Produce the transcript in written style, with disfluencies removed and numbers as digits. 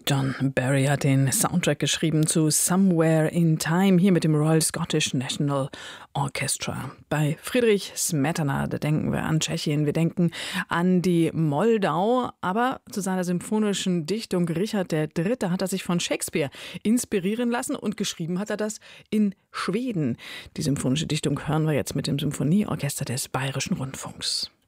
John Barry hat den Soundtrack geschrieben zu Somewhere in Time, hier mit dem Royal Scottish National Orchestra. Bei Friedrich Smetana, da denken wir an Tschechien, wir denken an die Moldau, aber zu seiner symphonischen Dichtung Richard III. Hat er sich von Shakespeare inspirieren lassen und geschrieben hat er das in Schweden. Die symphonische Dichtung hören wir jetzt mit dem Symphonieorchester des Bayerischen Rundfunks.